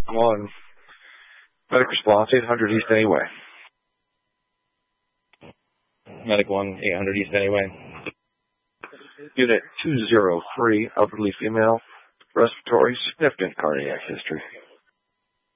I'm on medic response 800 East Anyway. Medic 1, 800 East Anyway. Unit 203, elderly female, respiratory, significant cardiac history.